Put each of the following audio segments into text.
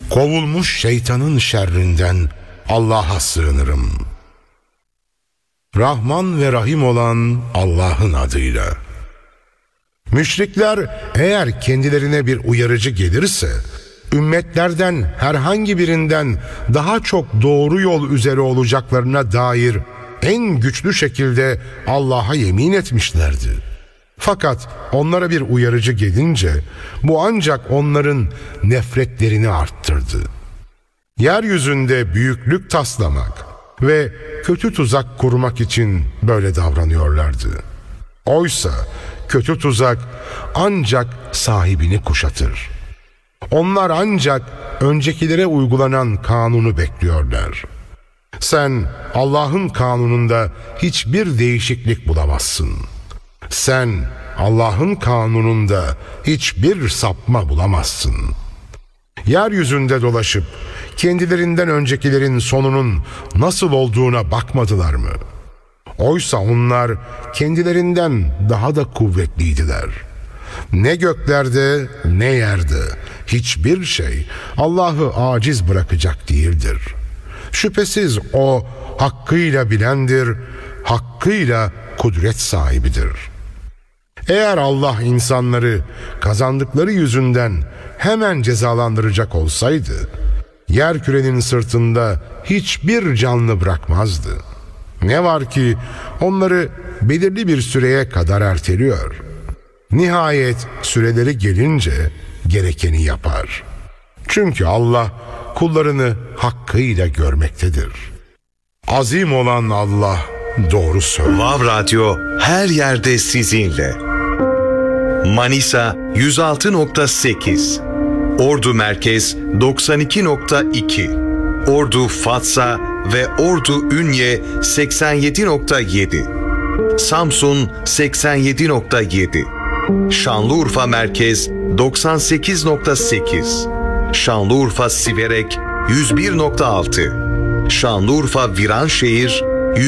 kovulmuş şeytanın şerrinden Allah'a sığınırım. Rahman ve Rahim olan Allah'ın adıyla. Müşrikler eğer kendilerine bir uyarıcı gelirse, ümmetlerden herhangi birinden daha çok doğru yol üzere olacaklarına dair en güçlü şekilde Allah'a yemin etmişlerdi. Fakat onlara bir uyarıcı gelince bu ancak onların nefretlerini arttırdı. Yeryüzünde büyüklük taslamak ve kötü tuzak kurmak için böyle davranıyorlardı. Oysa kötü tuzak ancak sahibini kuşatır. Onlar ancak öncekilere uygulanan kanunu bekliyorlar. Sen Allah'ın kanununda hiçbir değişiklik bulamazsın. Sen Allah'ın kanununda hiçbir sapma bulamazsın. Yeryüzünde dolaşıp kendilerinden öncekilerin sonunun nasıl olduğuna bakmadılar mı? Oysa onlar kendilerinden daha da kuvvetliydiler. Ne göklerde ne yerde hiçbir şey Allah'ı aciz bırakacak değildir. Şüphesiz O hakkıyla bilendir, hakkıyla kudret sahibidir. Eğer Allah insanları kazandıkları yüzünden hemen cezalandıracak olsaydı, yerkürenin sırtında hiçbir canlı bırakmazdı. Ne var ki onları belirli bir süreye kadar erteliyor. Nihayet süreleri gelince gerekeni yapar. Çünkü Allah kullarını hakkıyla görmektedir. Azim olan Allah doğru söyler. Vav Radyo her yerde sizinle. Manisa 106.8, Ordu Merkez 92.2, Ordu Fatsa ve Ordu Ünye 87.7, Samsun 87.7, Şanlıurfa Merkez 98.8, Şanlıurfa Siverek 101.6, Şanlıurfa Viranşehir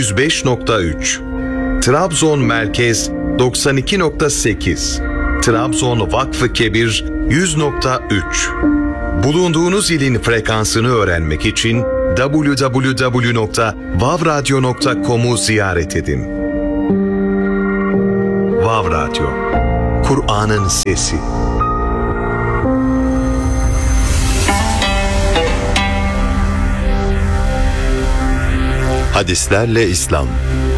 105.3, Trabzon Merkez 92.8, Trabzon Vakfı Kebir 100.3. Bulunduğunuz ilin frekansını öğrenmek için www.vavradyo.com'u ziyaret edin. Vav Radyo, Kur'an'ın sesi. Hadislerle İslam.